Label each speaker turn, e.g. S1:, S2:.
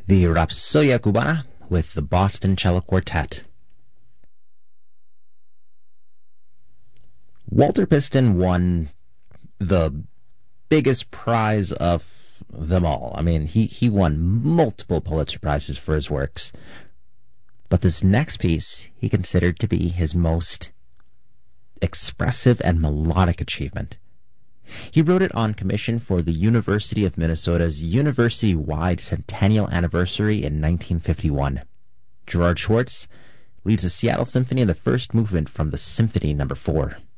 S1: The Rapsodia Cubana with the Boston Cello Quartet. Walter Piston won the biggest prize of them all. I mean, he won multiple Pulitzer Prizes for his works. But this next piece he considered to be his most expressive and melodic achievement. He wrote it on commission for the University of Minnesota's university-wide centennial anniversary in 1951. Gerard Schwartz leads the Seattle Symphony in the first movement from the Symphony No. 4.